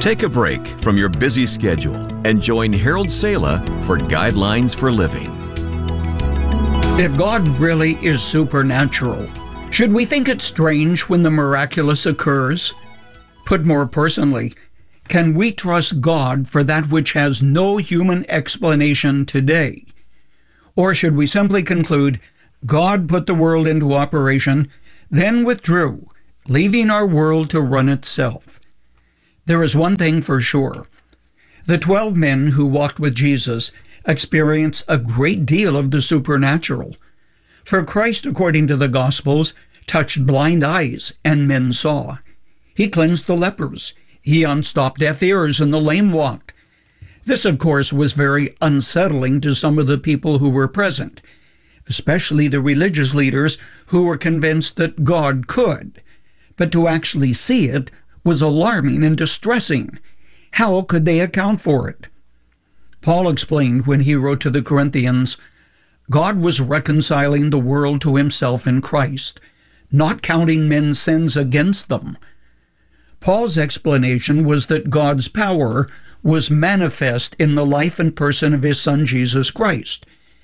Take a break from your busy schedule and join Harold Sala for Guidelines for Living. If God really is supernatural, should we think it strange when the miraculous occurs? Put more personally, can we trust God for that which has no human explanation today? Or should we simply conclude God put the world into operation, then withdrew, leaving our world to run itself? There is one thing for sure. The 12 men who walked with Jesus experienced a great deal of the supernatural. For Christ, according to the Gospels, touched blind eyes, and men saw. He cleansed the lepers. He unstopped deaf ears, and the lame walked. This, of course, was very unsettling to some of the people who were present, especially the religious leaders who were convinced that God could. But to actually see it was alarming and distressing. How could they account for it? Paul explained when he wrote to the Corinthians, God was reconciling the world to himself in Christ, not counting men's sins against them. Paul's explanation was that God's power was manifest in the life and person of his Son, Jesus Christ.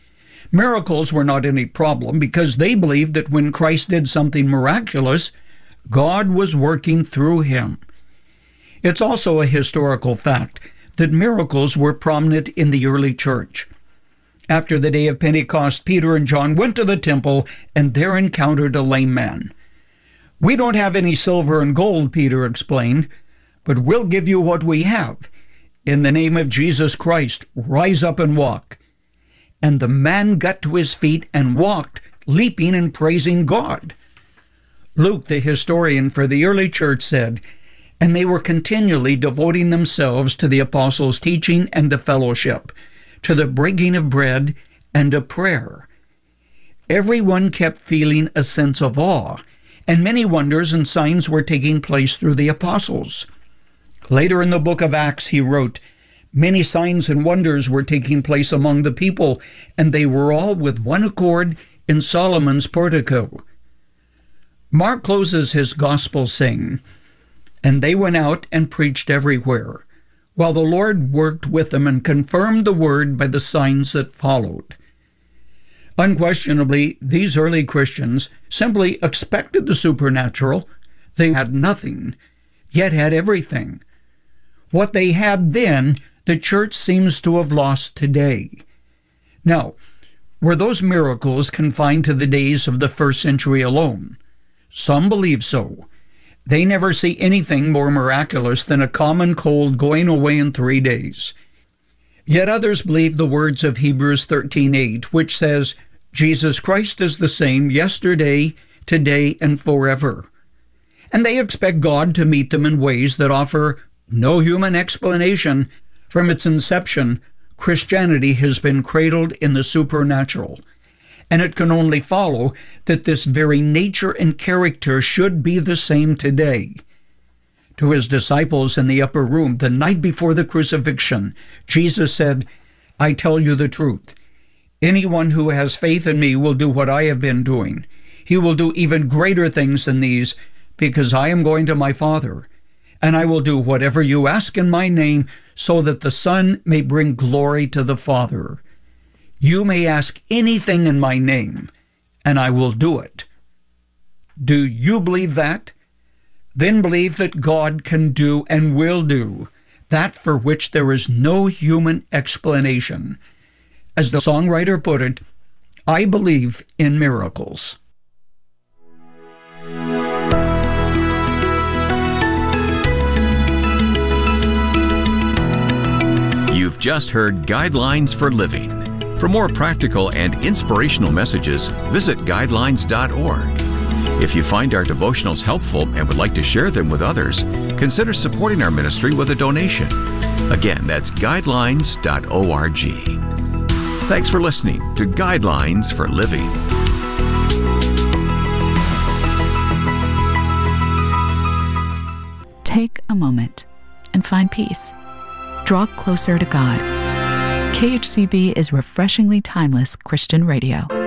Miracles were not any problem because they believed that when Christ did something miraculous, God was working through him. It's also a historical fact that miracles were prominent in the early church. After the day of Pentecost, Peter and John went to the temple and there encountered a lame man. We don't have any silver and gold, Peter explained, but we'll give you what we have. In the name of Jesus Christ, rise up and walk. And the man got to his feet and walked, leaping and praising God. Luke, the historian for the early church, said, and they were continually devoting themselves to the apostles' teaching and to fellowship, to the breaking of bread and to prayer. Everyone kept feeling a sense of awe, and many wonders and signs were taking place through the apostles. Later in the book of Acts, he wrote, many signs and wonders were taking place among the people, and they were all with one accord in Solomon's portico. Mark closes his gospel saying, and they went out and preached everywhere, while the Lord worked with them and confirmed the word by the signs that followed. Unquestionably, these early Christians simply expected the supernatural. They had nothing, yet had everything. What they had then, the church seems to have lost today. Now, were those miracles confined to the days of the first century alone? Some believe so. They never see anything more miraculous than a common cold going away in 3 days. Yet others believe the words of Hebrews 13:8, which says, Jesus Christ is the same yesterday, today, and forever. And they expect God to meet them in ways that offer no human explanation. From its inception, Christianity has been cradled in the supernatural. And it can only follow that this very nature and character should be the same today. To his disciples in the upper room the night before the crucifixion, Jesus said, I tell you the truth. Anyone who has faith in me will do what I have been doing. He will do even greater things than these, because I am going to my Father. And I will do whatever you ask in my name, so that the Son may bring glory to the Father. You may ask anything in my name, and I will do it. Do you believe that? Then believe that God can do and will do that for which there is no human explanation. As the songwriter put it, I believe in miracles. You've just heard Guidelines for Living. For more practical and inspirational messages, visit guidelines.org. If you find our devotionals helpful and would like to share them with others, consider supporting our ministry with a donation. Again, that's guidelines.org. Thanks for listening to Guidelines for Living. Take a moment and find peace. Draw closer to God. KHCB is refreshingly timeless Christian radio.